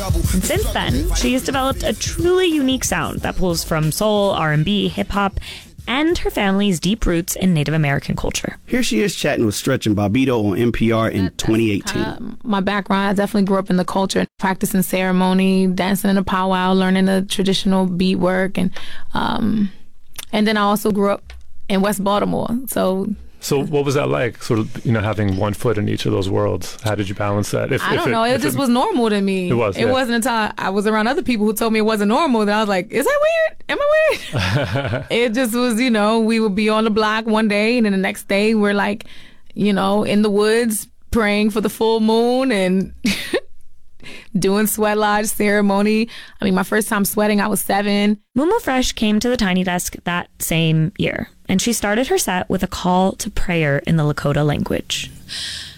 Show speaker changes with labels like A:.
A: And since then, she has developed a truly unique sound that pulls from soul, R&B, hip-hop, and her family's deep roots in Native American culture.
B: Here she is chatting with Stretch and Bobbito on NPR in 2018.
C: My background, I definitely grew up in the culture, practicing ceremony, dancing in a powwow, learning the traditional beat work, and then I also grew up in West Baltimore.
D: So what was that like, sort of, having one foot in each of those worlds? How did you balance that?
C: I don't know. It just was normal to me.
D: It was.
C: It wasn't until I was around other people who told me it wasn't normal that I was like, is that weird? Am I weird? It just was, we would be on the block one day and then the next day we're like, in the woods praying for the full moon and doing sweat lodge ceremony. I mean, my first time sweating, I was 7.
A: Mumu Fresh came to the Tiny Desk that same year, and she started her set with a call to prayer in the Lakota language.